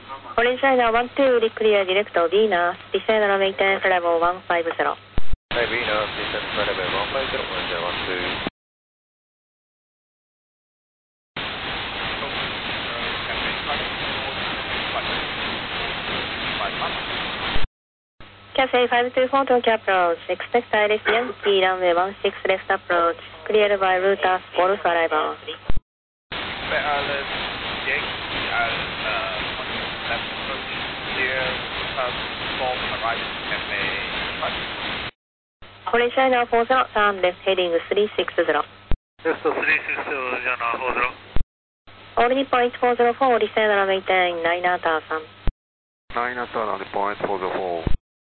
Orange China 12, clear direct Venus, descend and maintain level 150. Hey, Venus, descend level 150, Orange 12. Cathay 524 Tokyo approach, expect ILS Yankee runway 16 left approach, cleared by routers, Golf arrival. ILS Yankee left approach, clear routers, Golf arrival, Cathay 5. Orange China 40, turn left heading 360. Left 360, China 40. All Nippon 8404, descend and maintain 9 turn. 9 turn on the point 404.